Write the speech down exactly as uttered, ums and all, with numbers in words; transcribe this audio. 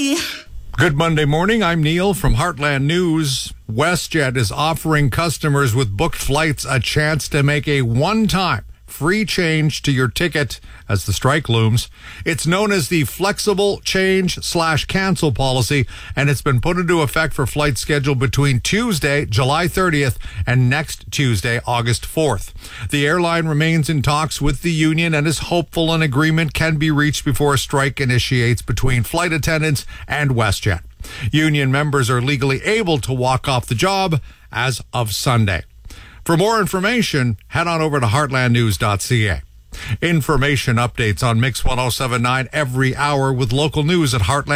Bye. Good Monday morning. I'm Neil from Heartland News. WestJet is offering customers with booked flights a chance to make a one-time free change to your ticket as the strike looms. It's known as the flexible change slash cancel policy, and it's been put into effect for flights scheduled between Tuesday, July thirtieth, and next Tuesday, August fourth. The airline remains in talks with the union and is hopeful an agreement can be reached before a strike initiates between flight attendants and WestJet. Union members are legally able to walk off the job as of Sunday. For more information, head on over to heartland news dot c a. Information updates on Mix one oh seven point nine every hour with local news at Heartland.